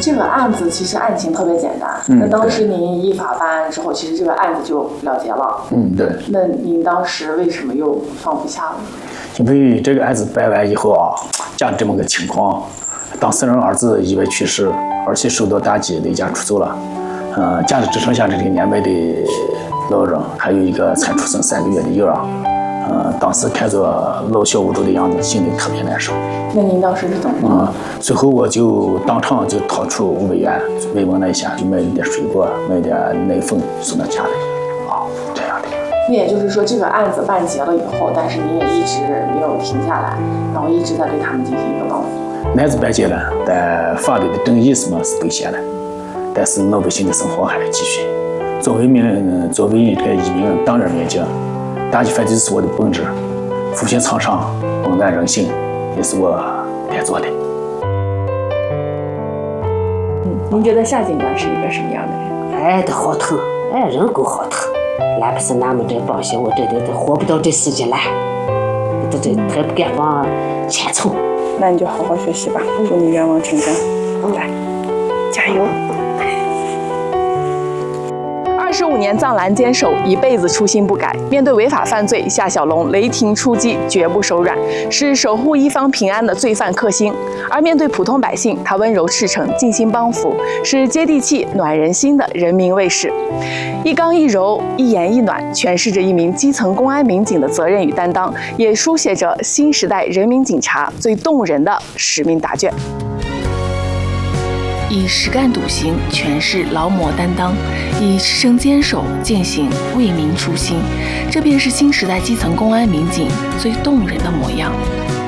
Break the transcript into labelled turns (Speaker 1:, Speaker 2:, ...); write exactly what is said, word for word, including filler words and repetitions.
Speaker 1: 这个案子其实案情特别简单，
Speaker 2: 嗯、
Speaker 1: 那当时您依法办案之后，其实这个案子就了结了。
Speaker 2: 嗯，对。
Speaker 1: 那您当时为什么又放不下了？
Speaker 2: 因为这个案子办完以后啊，家里这么个情况，当事人儿子意外去世，而且受到打击，离家出走了。呃，家里只剩下这个年迈的老人，还有一个才出生三个月的婴儿。呃，当时看着老小无助的样子，心里特别难受。
Speaker 1: 那您当时是怎么办？
Speaker 2: 嗯，最后我就当场就掏出五百元慰问了一下，就买了点水果，买点奶粉送到家里。啊，这样的。
Speaker 1: 那也就是说，这个案子办结了以后，但是您也一直没有停下来，然后一直在对他们进行一个帮扶。
Speaker 2: 案子办结了，但法律的正义什么是兑现了，但是老百姓的生活还继续。作为民，作为一个一名党员民警，打击犯罪是我的本职，复兴苍上，温暖人心，也是我该做的。
Speaker 1: 嗯，您觉得夏警官是一个什么样的人？
Speaker 3: 哎，他好疼，哎，人够好疼。那不是俺们这帮些，我这这这活不到这世界来，这这还不敢往前冲。
Speaker 1: 那你就好好学习吧，祝你愿望成真。来，加油！二十五年藏蓝坚守，一辈子初心不改。面对违法犯罪，夏小龙雷霆出击，绝不手软，是守护一方平安的罪犯克星。而面对普通百姓，他温柔赤诚，尽心帮扶，是接地气、暖人心的人民卫士。一刚一柔，一严一暖，诠释着一名基层公安民警的责任与担当，也书写着新时代人民警察最动人的使命答卷。以实干笃行诠释劳模担当，以赤诚坚守践行为民初心，这便是新时代基层公安民警最动人的模样。